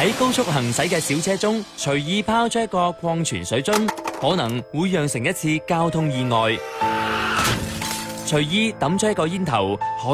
喺高速行駛嘅小車中隨意拋出一個礦泉水樽，可能會釀成一次交通意外。隨意抌出一個煙頭，